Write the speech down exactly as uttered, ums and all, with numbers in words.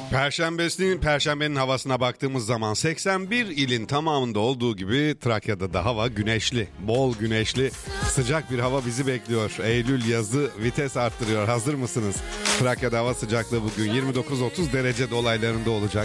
Perşembesinin, Perşembenin havasına baktığımız zaman seksen bir ilin tamamında olduğu gibi Trakya'da da hava güneşli, bol güneşli, sıcak bir hava bizi bekliyor. Eylül yazı vites arttırıyor. Hazır mısınız? Trakya'da hava sıcaklığı bugün yirmi dokuz otuz derece dolaylarında olacak.